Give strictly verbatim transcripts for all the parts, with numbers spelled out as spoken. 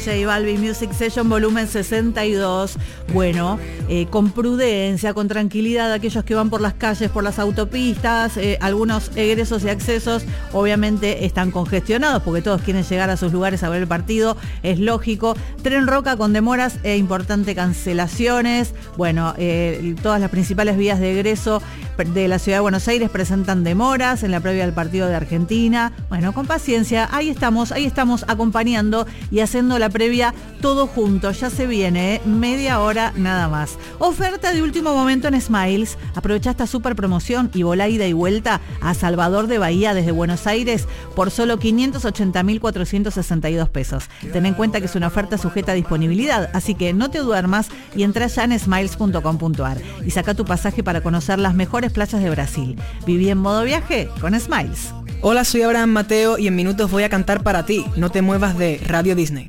J Balvin Music Session volumen sesenta y dos. Bueno, eh, con prudencia, con tranquilidad, aquellos que van por las calles, por las autopistas, eh, algunos egresos y accesos obviamente están congestionados porque todos quieren llegar a sus lugares a ver el partido, es lógico. Tren Roca con demoras e importantes cancelaciones. Bueno, eh, todas las principales vías de egreso de la ciudad de Buenos Aires presentan demoras en la previa del partido de Argentina. Bueno, con paciencia, ahí estamos, ahí estamos acompañando y haciendo la previa todo junto. Ya se viene, ¿eh? Media hora nada más. Oferta de último momento en Smiles. Aprovecha esta super promoción y volá ida y vuelta a Salvador de Bahía desde Buenos Aires por solo quinientos ochenta mil cuatrocientos sesenta y dos pesos. Ten en cuenta que es una oferta sujeta a disponibilidad, así que no te duermas y entra ya en smiles punto com punto ar y saca tu pasaje para conocer las mejores playas de Brasil. Viví en modo viaje con Smiles. Hola, soy Abraham Mateo y en minutos voy a cantar para ti. No te muevas de Radio Disney.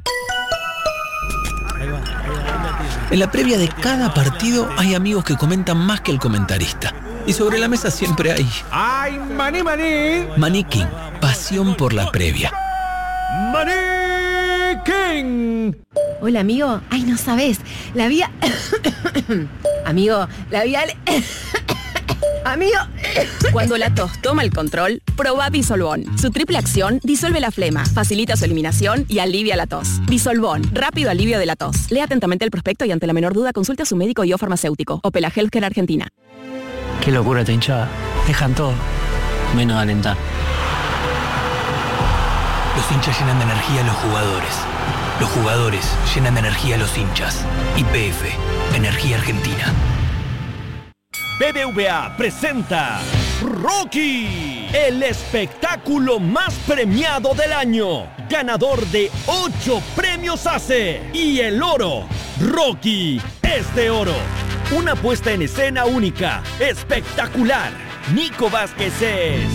En la previa de cada partido hay amigos que comentan más que el comentarista. Y sobre la mesa siempre hay... ¡Ay, maní, maní! Maní King, pasión por la previa. ¡Maní King! Hola, amigo. Ay, no sabes. La vía... amigo, la vía... Amigo. Cuando la tos toma el control, probá Disolvón. Su triple acción disuelve la flema, facilita su eliminación y alivia la tos. Disolvón, rápido alivio de la tos. Lea atentamente el prospecto y ante la menor duda consulte a su médico y o farmacéutico. Opela Healthcare Argentina. Qué locura esta hinchada. Dejan todo, menos alentar. Los hinchas llenan de energía a los jugadores. Los jugadores llenan de energía a los hinchas. Y P F, Energía Argentina. B B V A presenta Rocky, el espectáculo más premiado del año, ganador de ocho premios A C E y el oro. Rocky es de oro. Una puesta en escena única, espectacular. Nico Vázquez es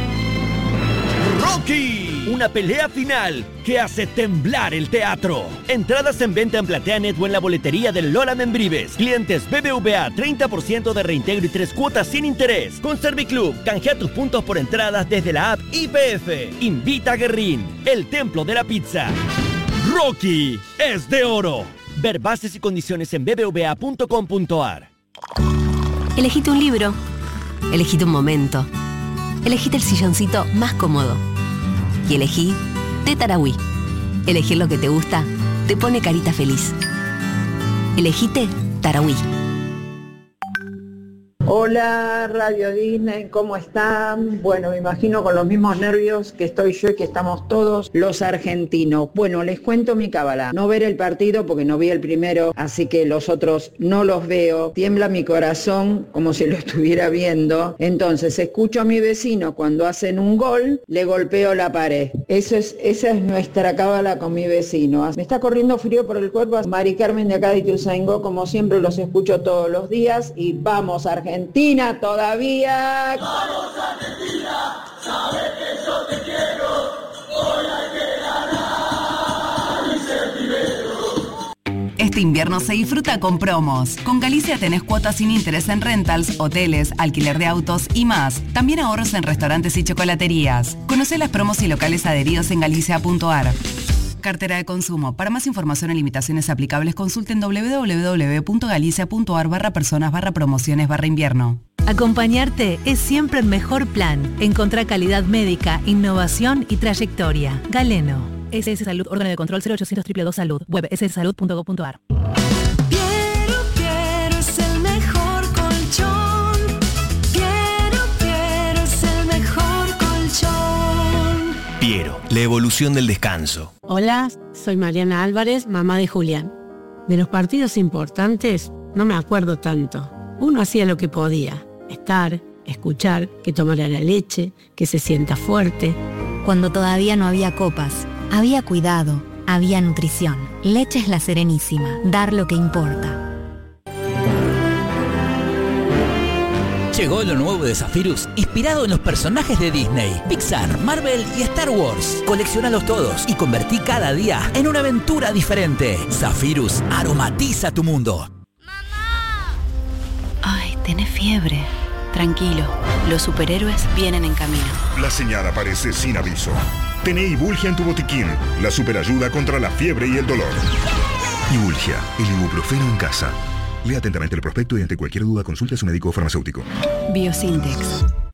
Rocky, una pelea final que hace temblar el teatro. Entradas en venta en PlateaNet o en la boletería del Lola Membrives. Clientes B B V A, treinta por ciento de reintegro y tres cuotas sin interés. Con Serviclub, canjea tus puntos por entradas desde la app I P F. Invita a Guerrín, el templo de la pizza. Rocky es de oro. Ver bases y condiciones en b b v a punto com punto ar. Elegite un libro. Elegite un momento. Elegite el silloncito más cómodo. Y elegí Té Tarahui. Elegir lo que te gusta te pone carita feliz. Elegite Tarahui. Hola, Radio Disney, ¿cómo están? Bueno, me imagino con los mismos nervios que estoy yo y que estamos todos los argentinos. Bueno, les cuento mi cábala. No ver el partido porque no vi el primero, así que los otros no los veo. Tiembla mi corazón como si lo estuviera viendo. Entonces, escucho a mi vecino cuando hacen un gol, le golpeo la pared. Eso es, esa es nuestra cábala con mi vecino. Me está corriendo frío por el cuerpo. Mari Carmen de acá de Ituzaingó, como siempre los escucho todos los días y vamos, Argentina. Argentina todavía. Vamos Argentina, sabes que yo te quiero. Hoy hay que ganar y ser primero. Este invierno se disfruta con promos. Con Galicia tenés cuotas sin interés en rentals, hoteles, alquiler de autos y más. También ahorros en restaurantes y chocolaterías. Conocé las promos y locales adheridos en galicia punto ar. Cartera de consumo. Para más información y limitaciones aplicables, consulten doble u doble u doble u punto galicia punto ar barra personas barra promociones barra invierno. Acompañarte es siempre el mejor plan. Encontrá calidad médica, innovación y trayectoria. Galeno. S S Salud, órgano de control cero ochocientos dos dos dos Salud. Web s s salud punto gov punto ar. Piero, Piero es el mejor colchón. Piero, Piero es el mejor colchón. Piero, la evolución del descanso. Hola, soy Mariana Álvarez, mamá de Julián. De los partidos importantes no me acuerdo tanto. Uno hacía lo que podía, estar, escuchar, que tomara la leche, que se sienta fuerte. Cuando todavía no había copas, había cuidado, había nutrición. Leche es La Serenísima, dar lo que importa. Llegó lo nuevo de Zephyrus, inspirado en los personajes de Disney, Pixar, Marvel y Star Wars. Colecciónalos todos y convertí cada día en una aventura diferente. Zephyrus aromatiza tu mundo. ¡Mamá! Ay, tenés fiebre. Tranquilo, los superhéroes vienen en camino. La señal aparece sin aviso. Tené Ibulgia en tu botiquín, la superayuda contra la fiebre y el dolor. Ibulgia, el ibuprofeno en casa. Lea atentamente el prospecto y ante cualquier duda consulte a su médico o farmacéutico. Biosintex.